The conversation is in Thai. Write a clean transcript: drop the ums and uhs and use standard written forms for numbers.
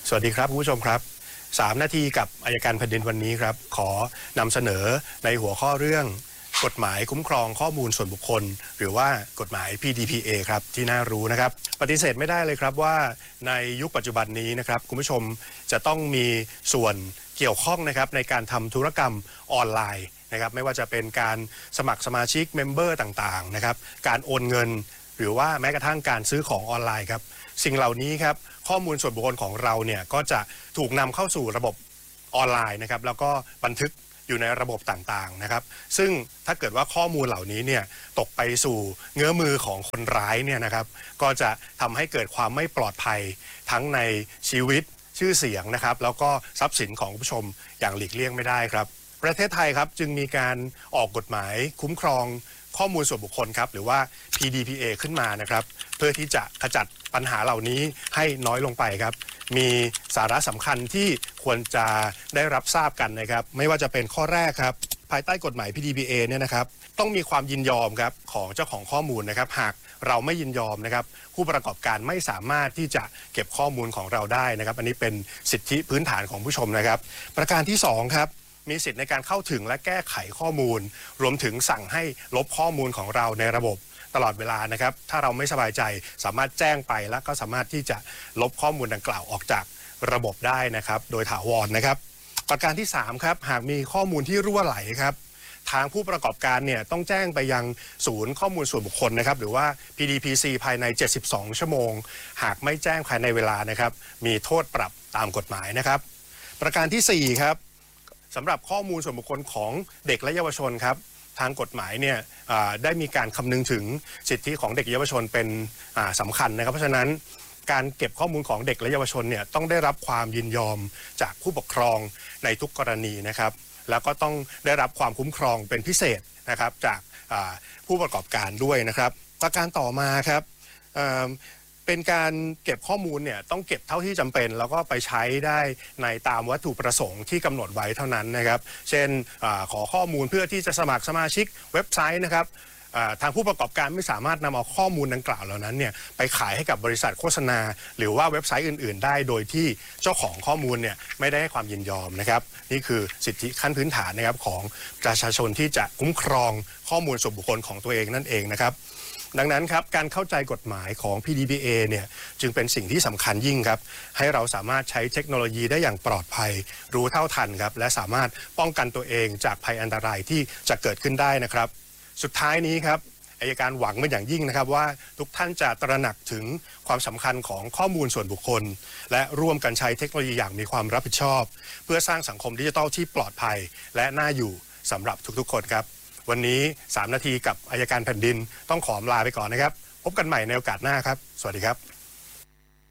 สวัสดีครับคุณผู้ชมครับ3 นาทีกับอัยการแผ่นดินวันนี้ครับขอนำเสนอในหัวข้อเรื่องกฎหมายคุ้มครองข้อมูลส่วนบุคคลหรือว่ากฎหมาย PDPA ครับที่น่ารู้นะครับปฏิเสธไม่ได้เลยครับว่าในยุคปัจจุบันนี้นะครับคุณผู้ชมจะต้องมีส่วนเกี่ยวข้องนะครับในการทำธุรกรรมออนไลน์นะครับไม่ว่าจะเป็นการสมัครสมาชิกเมมเบอร์ต่างๆนะครับการโอนเงินหรือว่าแม้กระทั่งการซื้อของออนไลน์ครับสิ่งเหล่านี้ครับข้อมูลส่วนบุคคลของเราเนี่ยก็จะถูกนำเข้าสู่ระบบออนไลน์นะครับแล้วก็บันทึกอยู่ในระบบต่างๆนะครับซึ่งถ้าเกิดว่าข้อมูลเหล่านี้เนี่ยตกไปสู่เงื้อมือของคนร้ายเนี่ยนะครับก็จะทำให้เกิดความไม่ปลอดภัยทั้งในชีวิตชื่อเสียงนะครับแล้วก็ทรัพย์สินของผู้ชมอย่างหลีกเลี่ยงไม่ได้ครับประเทศไทยครับจึงมีการออกกฎหมายคุ้มครองข้อมูลส่วนบุคคลครับหรือว่า PDPA ขึ้นมานะครับเพื่อที่จะขจัดปัญหาเหล่านี้ให้น้อยลงไปครับมีสาระสำคัญที่ควรจะได้รับทราบกันนะครับไม่ว่าจะเป็นข้อแรกครับภายใต้กฎหมาย PDPA เนี่ยนะครับต้องมีความยินยอมครับของเจ้าของข้อมูลนะครับหากเราไม่ยินยอมนะครับผู้ประกอบการไม่สามารถที่จะเก็บข้อมูลของเราได้นะครับอันนี้เป็นสิทธิพื้นฐานของผู้ชมนะครับประการที่2ครับมีสิทธิในการเข้าถึงและแก้ไขข้อมูลรวมถึงสั่งให้ลบข้อมูลของเราในระบบตลอดเวลานะครับถ้าเราไม่สบายใจสามารถแจ้งไปแล้วก็สามารถที่จะลบข้อมูลดังกล่าวออกจากระบบได้นะครับโดยถาวรนะครับประการที่3ครับหากมีข้อมูลที่รั่วไหลครับทางผู้ประกอบการเนี่ยต้องแจ้งไปยังศูนย์ข้อมูลส่วนบุคคลนะครับหรือว่า PDPC ภายใน72 ชั่วโมงหากไม่แจ้งภายในเวลานะครับมีโทษปรับตามกฎหมายนะครับประการที่4ครับสำหรับข้อมูลส่วนบุคคลของเด็กและเยาวชนครับทางกฎหมายเนี่ยได้มีการคำนึงถึงสิทธิของเด็กเยาวชนเป็นสำคัญนะครับเพราะฉะนั้นการเก็บข้อมูลของเด็กและเยาวชนเนี่ยต้องได้รับความยินยอมจากผู้ปกครองในทุกกรณีนะครับแล้วก็ต้องได้รับความคุ้มครองเป็นพิเศษนะครับจากผู้ประกอบการด้วยนะครับประการต่อมาครับเป็นการเก็บข้อมูลเนี่ยต้องเก็บเท่าที่จำเป็นแล้วก็ไปใช้ได้ในตามวัตถุประสงค์ที่กำหนดไว้เท่านั้นนะครับเช่นขอข้อมูลเพื่อที่จะสมัครสมาชิกเว็บไซต์นะครับทางผู้ประกอบการไม่สามารถนำเอาข้อมูลดังกล่าวเหล่านั้นเนี่ยไปขายให้กับบริษัทโฆษณาหรือว่าเว็บไซต์อื่นๆได้โดยที่เจ้าของข้อมูลเนี่ยไม่ได้ให้ความยินยอมนะครับนี่คือสิทธิขั้นพื้นฐานนะครับของประชาชนที่จะคุ้มครองข้อมูลส่วนบุคคลของตัวเองนั่นเองนะครับดังนั้นครับการเข้าใจกฎหมายของ PDPA เนี่ยจึงเป็นสิ่งที่สำคัญยิ่งครับให้เราสามารถใช้เทคโนโลยีได้อย่างปลอดภัยรู้เท่าทันครับและสามารถป้องกันตัวเองจากภัยอันตรายที่จะเกิดขึ้นได้นะครับสุดท้ายนี้ครับอัยการหวังเป็นอย่างยิ่งนะครับว่าทุกท่านจะตระหนักถึงความสำคัญของข้อมูลส่วนบุคคลและร่วมกันใช้เทคโนโลยีอย่างมีความรับผิดชอบเพื่อสร้างสังคมดิจิทัลที่ปลอดภัยและน่าอยู่สำหรับทุกๆคนครับวันนี้3 นาทีกับอัยการแผ่นดินต้องขอลาไปก่อนนะครับพบกันใหม่ในโอกาสหน้าครับสวัสดีครับ